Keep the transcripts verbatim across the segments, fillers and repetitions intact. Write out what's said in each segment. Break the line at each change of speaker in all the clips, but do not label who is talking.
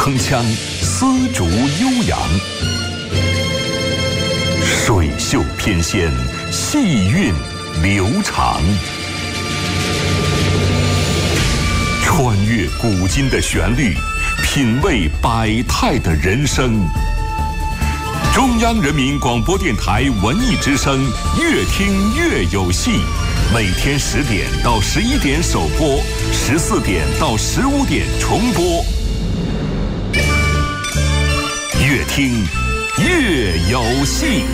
铿锵，丝竹悠扬，水袖翩跹，细韵流长。穿越古今的旋律，品味百态的人生。中央人民广播电台文艺之声，越听越有戏。每天十点到十一点首播，十四点到十五点重播。越听越有戏。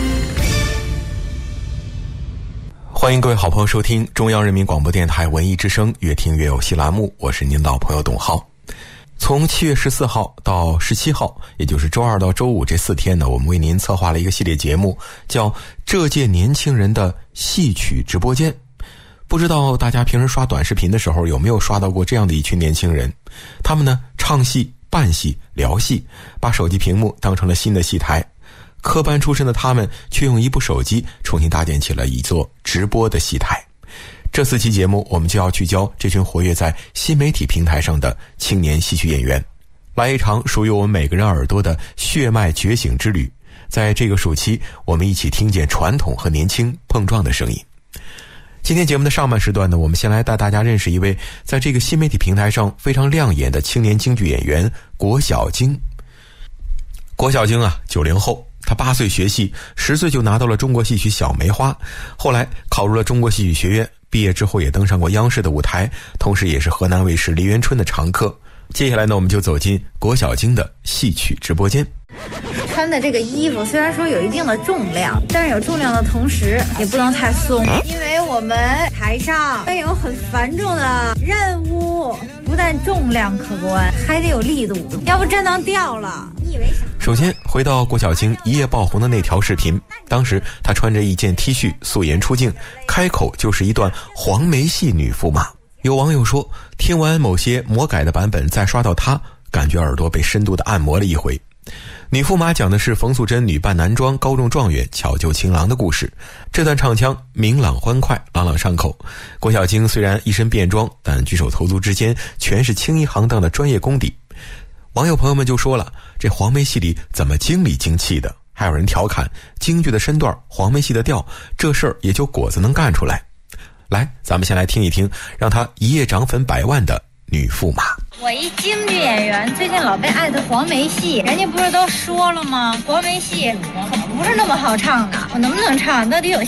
欢迎各位好朋友收听中央人民广播电台文艺之声越听越有戏栏目，我是您老朋友董浩。从七月十四号到十七号，也就是周二到周五这四天呢，我们为您策划了一个系列节目，叫这届年轻人的戏曲直播间。不知道大家平时刷短视频的时候有没有刷到过这样的一群年轻人，他们呢唱戏、扮戏、聊戏，把手机屏幕当成了新的戏台。科班出身的他们却用一部手机重新搭建起了一座直播的戏台。这四期节目我们就要聚焦这群活跃在新媒体平台上的青年戏曲演员，来一场属于我们每个人耳朵的血脉觉醒之旅。在这个暑期，我们一起听见传统和年轻碰撞的声音。今天节目的上半时段呢，我们先来带大家认识一位在这个新媒体平台上非常亮眼的青年京剧演员郭小京。郭小京啊，九零后，他八岁学戏，十岁就拿到了中国戏曲小梅花，后来考入了中国戏曲学院，毕业之后也登上过央视的舞台，同时也是河南卫视梨园春的常客。接下来呢，我们就走进郭小京的戏曲直播间。
穿的这个衣服虽然说有一定的重量，但是有重量的同时也不能太松，因为我们台上会有很繁重的任务，不但重量可观，还得有力度，要不真能掉了。你以为啥？
首先回到郭小京一夜爆红的那条视频，当时他穿着一件 T 恤素颜出镜，开口就是一段黄梅戏女驸马。有网友说，听完某些魔改的版本再刷到他，感觉耳朵被深度的按摩了一回。女驸马讲的是冯素珍女扮男装高中状元巧救情郎的故事，这段唱腔明朗欢快，朗朗上口。郭小京虽然一身便装，但举手投足之间全是青衣行当的专业功底。网友朋友们就说了，这黄梅戏里怎么精里精气的？还有人调侃，京剧的身段，黄梅戏的调，这事儿也就果子能干出来。来，咱们先来听一听让他一夜涨粉百万的女驸马。
我一京剧演员，最近老被艾特黄梅戏，人家不是都说了吗？黄梅戏可不是那么好唱的，我能不能唱那得有